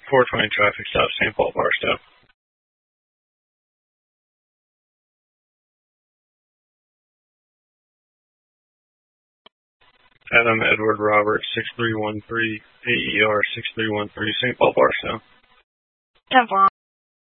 420 traffic stop, St. Paul Barstow. Adam Edward Robert 6313 AER 6313 St. Paul Barstow. 10-4.